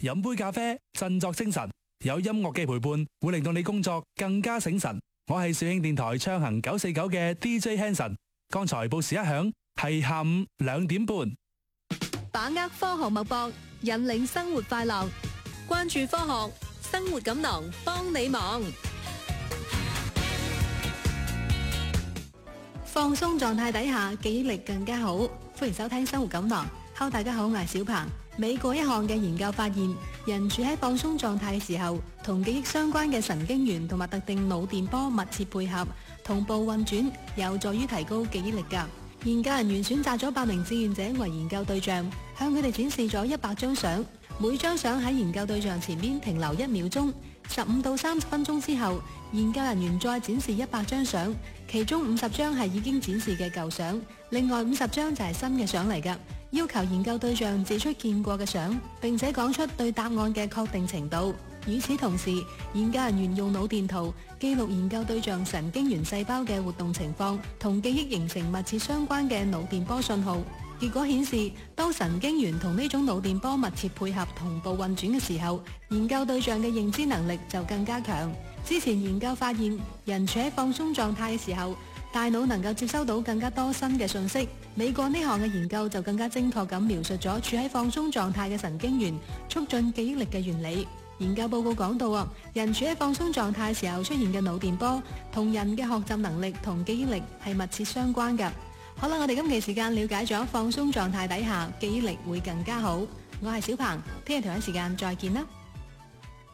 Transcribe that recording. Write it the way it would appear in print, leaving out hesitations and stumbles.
飲杯咖啡，振作精神。有音樂嘅陪伴，會令到你工作更加醒神。我係肇慶電台暢行949嘅 DJ Hanson。剛才報時一響，係下午2點半。 把握科學脈搏，引領生活快樂。關注科學，生活錦囊幫你忙。放鬆狀態底下，記憶力更加好。歡迎收聽生活錦囊。Hello，大家好，我係小鵬。美國一項嘅研究發現，人處喺放鬆狀態嘅時候，同記憶相關嘅神經元同埋特定腦電波密切配合，同步運轉，有助於提高記憶力㗎。研究人員選擇咗8名志願者為研究對象，向佢哋展示咗100張相，每張相喺研究對象前面停留1秒鐘。15到30分鐘之後，研究人員再展示100張相，其中50張係已經展示嘅舊相，另外50張就係新嘅相嚟㗎。要求研究對象指出見過嘅相，並且講出對答案嘅確定程度。與此同時，研究人員用腦電圖記錄研究對象神經元細胞嘅活動情況，同記憶形成密切相關嘅腦電波信號。結果顯示，當神經元同呢種腦電波密切配合同步運轉嘅時候，研究對象嘅認知能力就更加強。之前研究發現，人處喺放鬆狀態嘅時候，大腦能夠接收到更加多新嘅信息。美國呢項嘅研究就更加精確咁描述咗處喺放鬆狀態嘅神經元促進記憶力嘅原理。研究報告講到，人處喺放鬆狀態時候出現嘅腦電波同人嘅學習能力同記憶力係密切相關㗎。好啦，我哋今期時間了解咗放鬆狀態底下記憶力會更加好。我係小鵬，聽日同一時間再見啦。